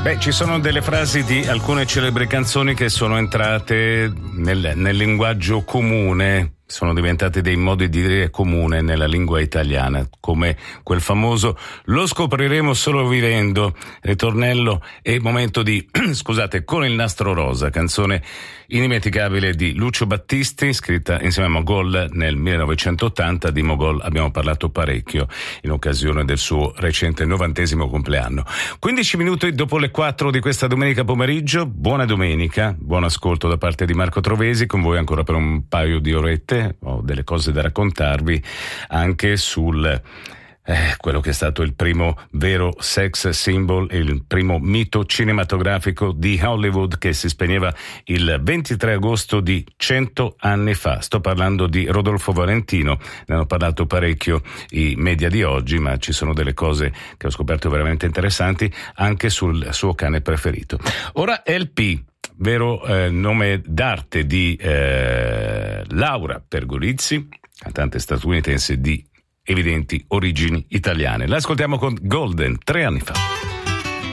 Beh, ci sono delle frasi di alcune celebri canzoni che sono entrate nel linguaggio comune, sono diventate dei modi di dire comune nella lingua italiana, come quel famoso "lo scopriremo solo vivendo", ritornello e momento di scusate, Con il nastro rosa, canzone indimenticabile di Lucio Battisti, scritta insieme a Mogol nel 1980. Di Mogol abbiamo parlato parecchio in occasione del suo recente 90° compleanno. 15 minuti dopo le 4 di questa domenica pomeriggio. Buona domenica, buon ascolto da parte di Marco Trovesi, con voi ancora per un paio di orette. Ho delle cose da raccontarvi anche sul quello che è stato il primo vero sex symbol, il primo mito cinematografico di Hollywood, che si spegneva il 23 agosto di 100 anni fa. Sto parlando di Rodolfo Valentino. Ne hanno parlato parecchio i media di oggi, ma ci sono delle cose che ho scoperto veramente interessanti anche sul suo cane preferito. Ora LP, vero nome d'arte di Laura Pergolizzi, cantante statunitense di evidenti origini italiane. L'ascoltiamo con Golden, 3 anni fa.